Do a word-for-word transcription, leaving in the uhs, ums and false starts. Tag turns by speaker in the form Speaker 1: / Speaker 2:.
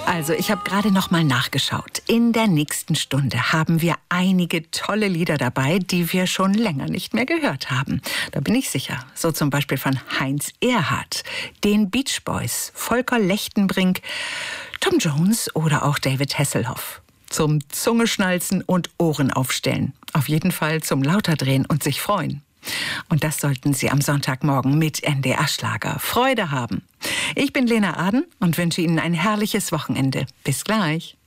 Speaker 1: Also, ich habe gerade noch mal nachgeschaut. In der nächsten Stunde haben wir einige tolle Lieder dabei, die wir schon länger nicht mehr gehört haben. Da bin ich sicher. So zum Beispiel von Heinz Erhardt, den Beach Boys, Volker Lechtenbrink, Tom Jones oder auch David Hasselhoff. Zum Zungeschnalzen und Ohren aufstellen. Auf jeden Fall zum Lauterdrehen und sich freuen. Und das sollten Sie am Sonntagmorgen mit N D R Schlager Freude haben. Ich bin Lena Aden und wünsche Ihnen ein herrliches Wochenende. Bis gleich.